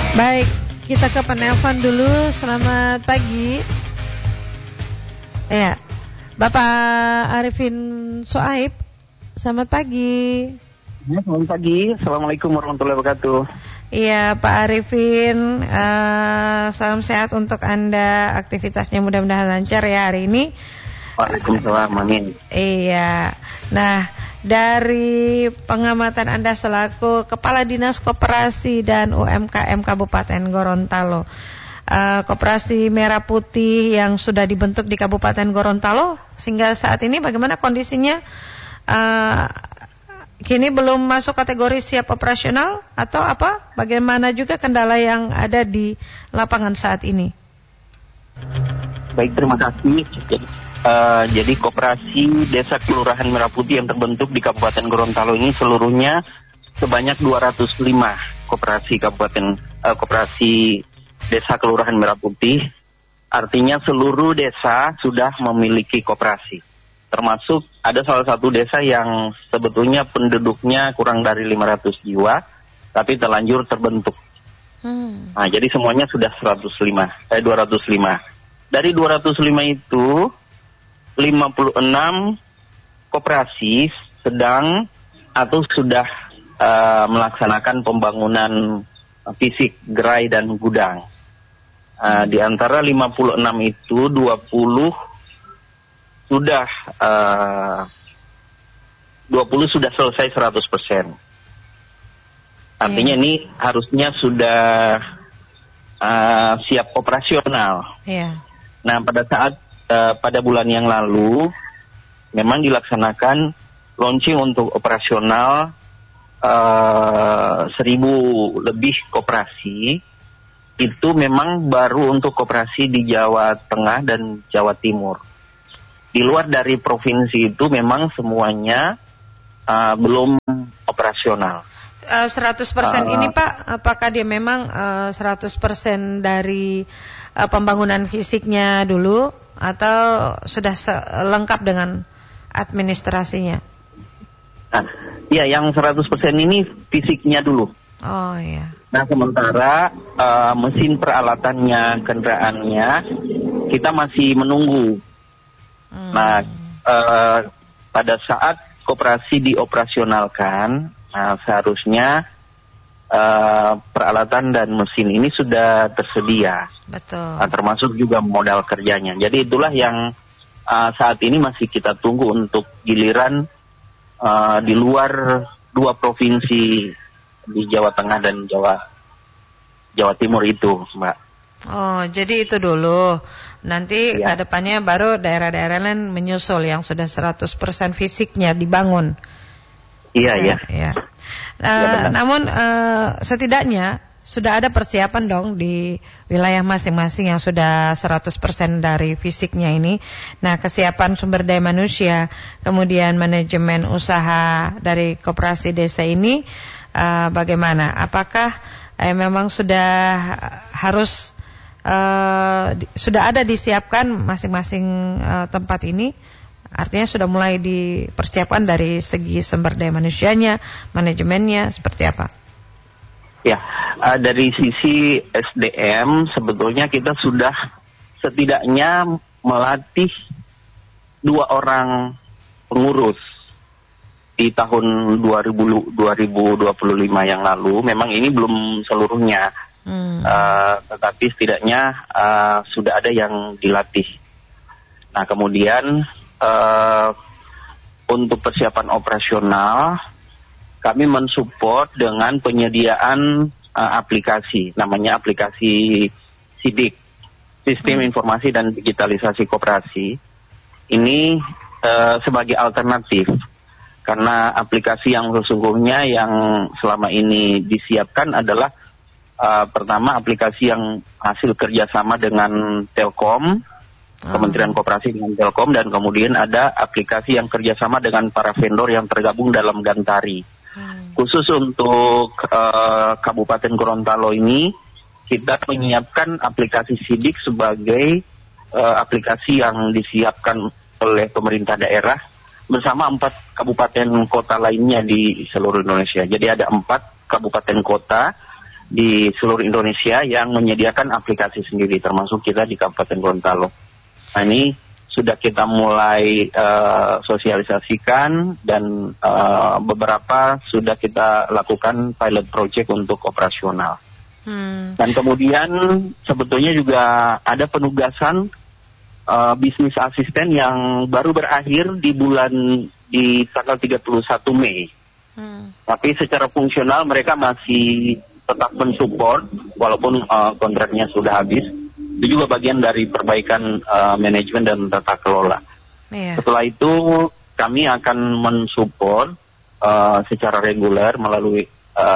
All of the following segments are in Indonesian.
Baik, kita ke penelpon dulu. Selamat pagi. Ya, Bapak Arifin Soaib. Selamat pagi. Ya, selamat pagi. Assalamualaikum warahmatullahi wabarakatuh. Iya, Pak Arifin, salam sehat untuk Anda. Aktivitasnya mudah-mudahan lancar ya hari ini. Waalaikumsalam, amin. Iya. Nah, dari pengamatan Anda selaku Kepala Dinas Koperasi dan UMKM Kabupaten Gorontalo, Koperasi Merah Putih yang sudah dibentuk di Kabupaten Gorontalo sehingga saat ini bagaimana kondisinya? Kini belum masuk kategori siap operasional atau apa? Bagaimana juga kendala yang ada di lapangan saat ini? Baik, terima kasih. Jadi Koperasi Desa Kelurahan Merah Putih yang terbentuk di Kabupaten Gorontalo ini seluruhnya sebanyak 205 koperasi Desa Kelurahan Merah Putih. Artinya seluruh desa sudah memiliki koperasi. Termasuk ada salah satu desa yang sebetulnya penduduknya kurang dari 500 jiwa, tapi terlanjur terbentuk. Nah, jadi semuanya sudah 205. Dari 205 itu 56 koperasi sedang atau sudah melaksanakan pembangunan fisik gerai dan gudang. Di antara 56 itu 20 sudah selesai 100%. Artinya ini harusnya sudah siap operasional. Nah, pada bulan yang lalu memang dilaksanakan launching untuk operasional 1.000 lebih koperasi. Itu memang baru untuk koperasi di Jawa Tengah dan Jawa Timur. Di luar dari provinsi itu memang semuanya belum operasional. 100% ini Pak, apakah dia memang 100% dari pembangunan fisiknya dulu atau sudah lengkap dengan administrasinya? Ya, yang 100% ini fisiknya dulu. Oh iya. Nah, sementara mesin peralatannya, kendaraannya kita masih menunggu. Nah, pada saat koperasi dioperasionalkan, seharusnya peralatan dan mesin ini sudah tersedia. Betul. Termasuk juga modal kerjanya. Jadi itulah yang saat ini masih kita tunggu untuk giliran di luar 2 provinsi di Jawa Tengah dan Jawa Timur itu, Mbak. Oh, jadi itu dulu. Nanti Ya. ke depannya baru daerah-daerah lain menyusul yang sudah 100% fisiknya dibangun. Iya. Namun setidaknya sudah ada persiapan dong di wilayah masing-masing yang sudah 100% dari fisiknya ini. Nah, kesiapan sumber daya manusia, kemudian manajemen usaha dari koperasi desa ini bagaimana? Apakah memang sudah harus sudah ada disiapkan masing-masing tempat ini? Artinya sudah mulai dipersiapkan dari segi sumber daya manusianya, manajemennya, seperti apa? Ya, dari sisi SDM sebetulnya kita sudah setidaknya melatih 2 orang pengurus di tahun 2025 yang lalu. Memang ini belum seluruhnya, tetapi setidaknya sudah ada yang dilatih. Nah, kemudian untuk persiapan operasional kami mensupport dengan penyediaan aplikasi, namanya aplikasi SIDIK, Sistem Informasi dan Digitalisasi Koperasi. Ini sebagai alternatif, karena aplikasi yang sesungguhnya yang selama ini disiapkan adalah pertama aplikasi yang hasil kerjasama dengan Telkom, Kementerian Koperasi dengan Telkom, dan kemudian ada aplikasi yang kerjasama dengan para vendor yang tergabung dalam Gantari. Khusus untuk Kabupaten Gorontalo ini, kita menyiapkan aplikasi SIDIK sebagai aplikasi yang disiapkan oleh pemerintah daerah bersama 4 kabupaten kota lainnya di seluruh Indonesia. Jadi ada 4 kabupaten kota di seluruh Indonesia yang menyediakan aplikasi sendiri, termasuk kita di Kabupaten Gorontalo. Nah, ini sudah kita mulai sosialisasikan dan beberapa sudah kita lakukan pilot project untuk operasional. Dan kemudian sebetulnya juga ada penugasan bisnis asisten yang baru berakhir di tanggal 31 Mei. Tapi secara fungsional mereka masih tetap mensupport walaupun kontraknya sudah habis. Itu juga bagian dari perbaikan manajemen dan tata kelola. Setelah itu kami akan mensupport secara reguler melalui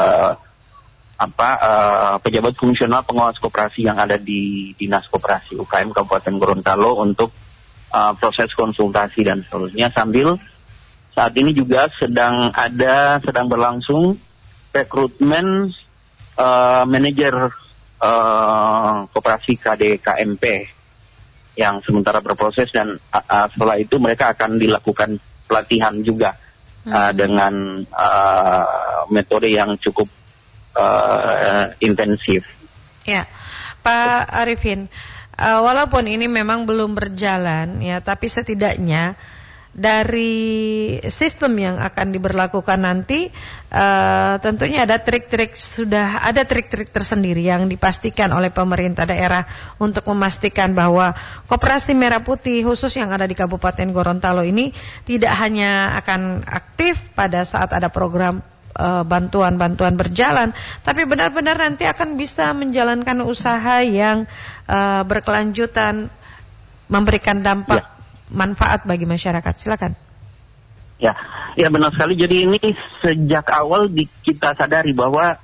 pejabat fungsional pengawas koperasi yang ada di Dinas Koperasi UKM Kabupaten Gorontalo untuk proses konsultasi dan seterusnya, sambil saat ini juga sedang berlangsung rekrutmen manajer koperasi KDKMP yang sementara berproses, dan setelah itu mereka akan dilakukan pelatihan juga dengan metode yang cukup intensif. Ya, Pak Arifin, walaupun ini memang belum berjalan ya, tapi setidaknya dari sistem yang akan diberlakukan nanti tentunya ada trik-trik tersendiri yang dipastikan oleh pemerintah daerah untuk memastikan bahwa Koperasi Merah Putih khusus yang ada di Kabupaten Gorontalo ini tidak hanya akan aktif pada saat ada program bantuan-bantuan berjalan, tapi benar-benar nanti akan bisa menjalankan usaha yang berkelanjutan, memberikan dampak manfaat bagi masyarakat. Silakan. Ya benar sekali. Jadi ini sejak awal kita sadari bahwa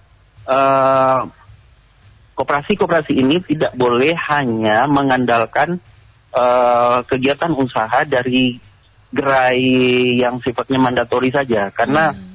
koperasi-koperasi ini tidak boleh hanya mengandalkan kegiatan usaha dari gerai yang sifatnya mandatori saja, karena